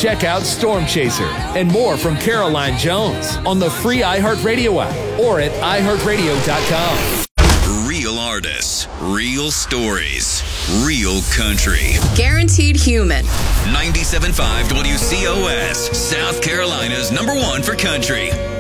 Check out Storm Chaser and more from Caroline Jones on the free iHeartRadio app or at iHeartRadio.com. Real artists, real stories, real country. Guaranteed human. 97.5 WCOS, South Carolina's #1 for country.